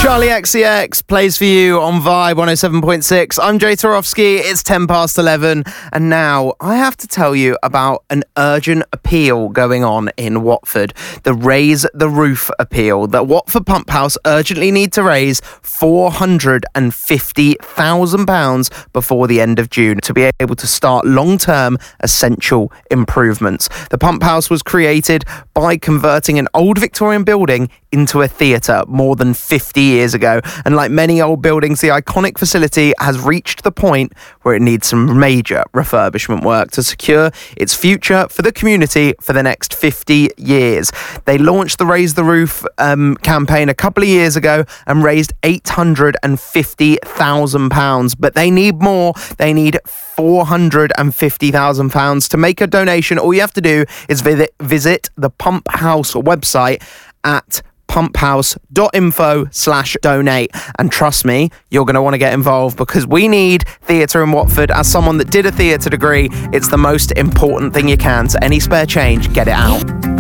Charlie XCX plays for you on Vibe 107.6. I'm Jay Tarofsky. It's 10 past 11. And now I have to tell you about an urgent appeal going on in Watford. The Raise the Roof appeal that Watford Pump House urgently need to raise £450,000 before the end of June to be able to start long-term essential improvements. The Pump House was created by converting an old Victorian building into a theatre more than 50 years ago. And like many old buildings, the iconic facility has reached the point where it needs some major refurbishment work to secure its future for the community for the next 50 years. They launched the Raise the Roof campaign a couple of years ago and raised £850,000. But they need more. They need £450,000 to make a donation. All you have to do is visit the Pump House website at pumphouse.info/donate. And trust me, you're going to want to get involved because we need theatre in Watford. As someone that did a theatre degree, it's the most important thing you can. So any spare change, get it out.